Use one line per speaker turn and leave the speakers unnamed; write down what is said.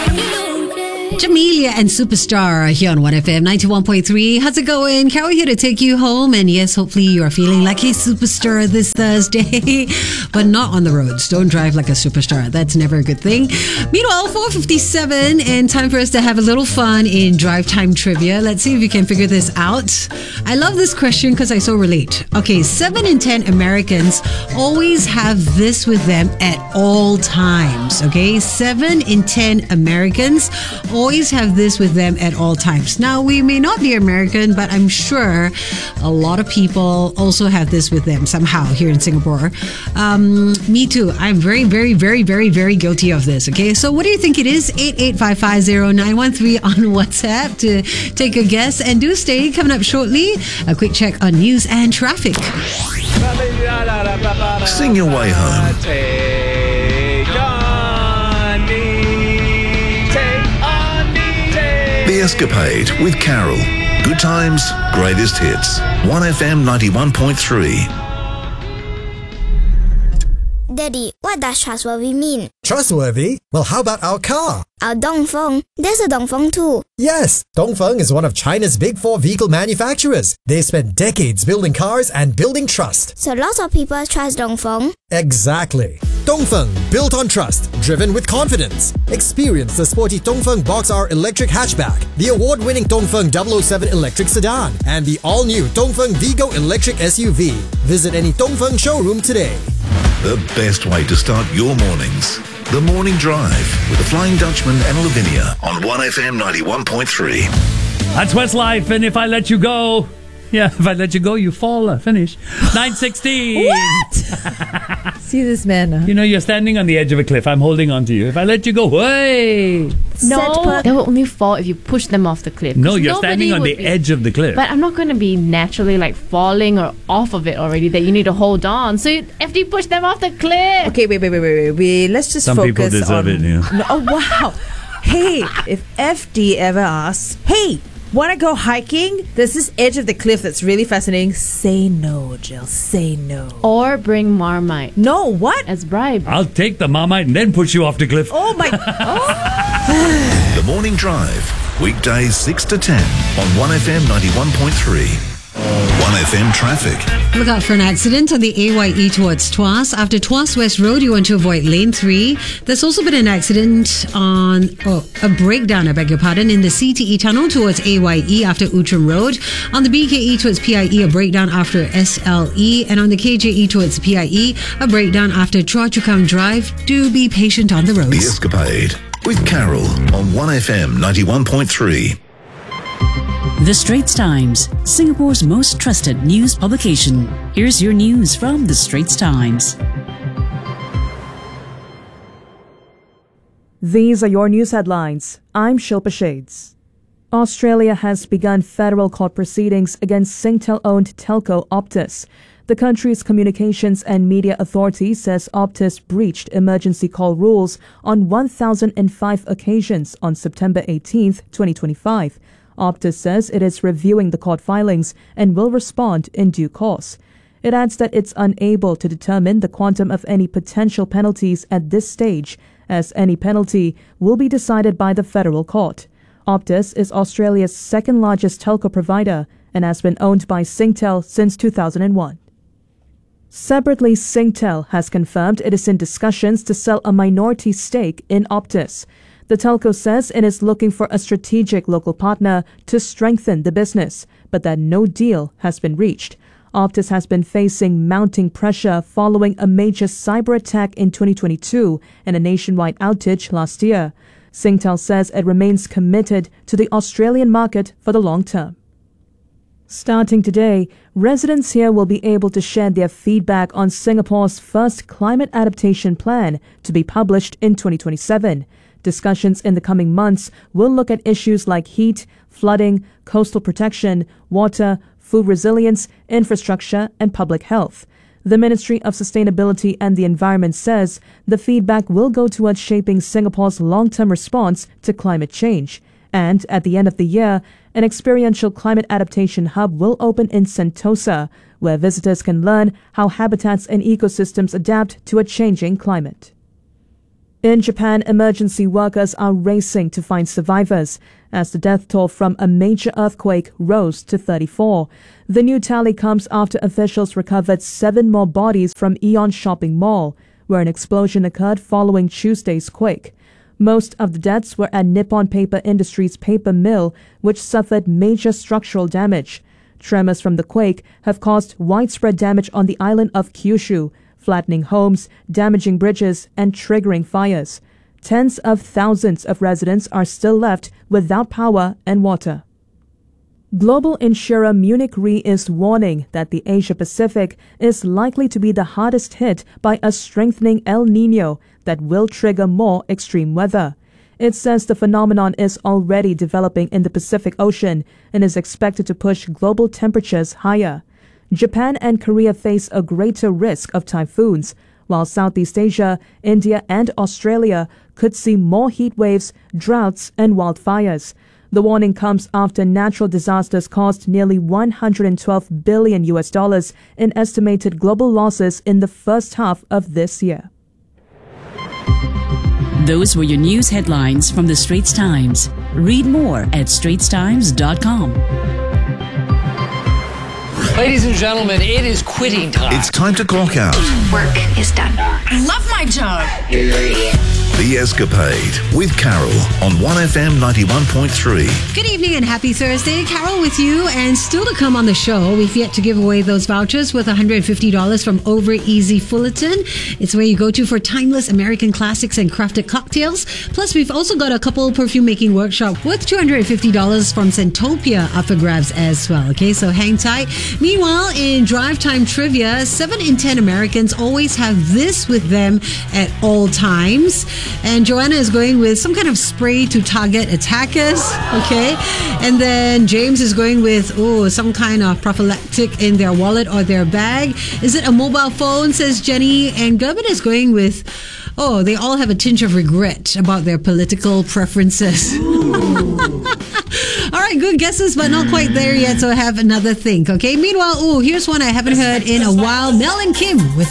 Jamelia and Superstar here on 1FM 91.3. How's it going? Carol here to take you home. And yes, hopefully you are feeling like a superstar this Thursday, but not on the roads. Don't drive like a superstar. That's never a good thing. Meanwhile, 4:57 and time for us to have a little fun in drive time trivia. Let's see if you can figure this out. I love this question because I so relate. Okay, 7 in 10 Americans always have this with them at all times. Okay, 7 in 10 Americans always have this with them at all times. Now, we may not be American, but I'm sure a lot of people also have this with them somehow here in Singapore. Me too. I'm very, very, very, very, very guilty of this. Okay, so what do you think it is? 88550913 on WhatsApp to take a guess. And do stay. Coming up shortly, a quick check on news and traffic.
Sing your way home. The Escapade with Carol. Good times, greatest hits. 1FM 91.3.
Daddy, what does trustworthy mean?
Trustworthy? Well, how about our car?
Our Dongfeng. There's a Dongfeng too.
Yes, Dongfeng is one of China's big four vehicle manufacturers. They spent decades building cars and building trust.
So lots of people trust Dongfeng.
Exactly. Dongfeng, built on trust, driven with confidence. Experience the sporty Dongfeng Box R electric hatchback, the award-winning Dongfeng 007 electric sedan, and the all-new Dongfeng Vigo electric SUV. Visit any Dongfeng showroom today.
The best way to start your mornings. The Morning Drive with the Flying Dutchman and Lavinia on 1FM 91.3.
That's Westlife, and if I let you go... Yeah, if I let you go, you fall. Finish. 9:16.
What? See this man.
You know, you're standing on the edge of a cliff. I'm holding on to you. If I let you go, hey!
No, they will only fall if you push them off the cliff.
No, you're standing on the edge of the cliff.
But I'm not going to be naturally like falling or off of it already that you need to hold on. So you have to push them off the cliff.
Okay, wait. Let's just
Some
focus
people deserve
on...
it, yeah.
No, oh, wow. Hey, if FD ever asks, hey, want to go hiking? There's this edge of the cliff that's really fascinating. Say no, Jill. Say no.
Or bring Marmite.
No, what?
As bribe.
I'll take the Marmite and then push you off the cliff.
Oh, my...
The Morning Drive. Weekdays 6 to 10 on 1FM 91.3. 1FM traffic.
Look out for an accident on the AYE towards Tuas. After Tuas West Road, you want to avoid lane 3. There's also been an accident on, a breakdown, I beg your pardon, in the CTE tunnel towards AYE after Outram Road. On the BKE towards PIE, a breakdown after SLE. And on the KJE towards PIE, a breakdown after Chua Chu Kang Drive. Do be patient on the
The
roads.
Escapade with Carol on 1FM 91.3.
The Straits Times, Singapore's most trusted news publication. Here's your news from The Straits Times.
These are your news headlines. I'm Shilpa Shades. Australia has begun federal court proceedings against Singtel-owned telco Optus. The country's Communications and Media Authority says Optus breached emergency call rules on 1,005 occasions on September 18, 2025. Optus says it is reviewing the court filings and will respond in due course. It adds that it's unable to determine the quantum of any potential penalties at this stage, as any penalty will be decided by the federal court. Optus is Australia's second largest telco provider and has been owned by Singtel since 2001. Separately, Singtel has confirmed it is in discussions to sell a minority stake in Optus. The telco says it is looking for a strategic local partner to strengthen the business, but that no deal has been reached. Optus has been facing mounting pressure following a major cyber attack in 2022 and a nationwide outage last year. Singtel says it remains committed to the Australian market for the long term. Starting today, residents here will be able to share their feedback on Singapore's first climate adaptation plan to be published in 2027. Discussions in the coming months will look at issues like heat, flooding, coastal protection, water, food resilience, infrastructure, and public health. The Ministry of Sustainability and the Environment says the feedback will go towards shaping Singapore's long-term response to climate change. And at the end of the year, an experiential climate adaptation hub will open in Sentosa, where visitors can learn how habitats and ecosystems adapt to a changing climate. In Japan, emergency workers are racing to find survivors as the death toll from a major earthquake rose to 34. The new tally comes after officials recovered 7 more bodies from Aeon Shopping Mall, where an explosion occurred following Tuesday's quake. Most of the deaths were at Nippon Paper Industries paper mill, which suffered major structural damage. Tremors from the quake have caused widespread damage on the island of Kyushu, flattening homes, damaging bridges, and triggering fires. Tens of thousands of residents are still left without power and water. Global insurer Munich Re is warning that the Asia-Pacific is likely to be the hardest hit by a strengthening El Niño that will trigger more extreme weather. It says the phenomenon is already developing in the Pacific Ocean and is expected to push global temperatures higher. Japan and Korea face a greater risk of typhoons, while Southeast Asia, India and Australia could see more heat waves, droughts and wildfires. The warning comes after natural disasters caused nearly $112 billion in estimated global losses in the first half of this year.
Those were your news headlines from the Straits Times. Read more at straitstimes.com.
Ladies and gentlemen, it is quitting time.
It's time to clock out.
Work is done. I love my job.
The Escapade with Carol on 1FM 91.3.
Good evening and happy Thursday. Carol with you, and still to come on the show, we've yet to give away those vouchers with $150 from Over Easy Fullerton. It's where you go to for timeless American classics and crafted cocktails. Plus, we've also got a couple perfume making workshop with $250 from Centopia up for grabs as well. Okay, so hang tight. Meanwhile, in Drive Time Trivia, 7 in 10 Americans always have this with them at all times. And Joanna is going with some kind of spray to target attackers. Okay. And then James is going with, some kind of prophylactic in their wallet or their bag. Is it a mobile phone, says Jenny? And Gerben is going with, they all have a tinge of regret about their political preferences. All right, good guesses, but not quite there yet, so have another think, okay? Meanwhile, here's one I haven't heard in a while. Mel and Kim with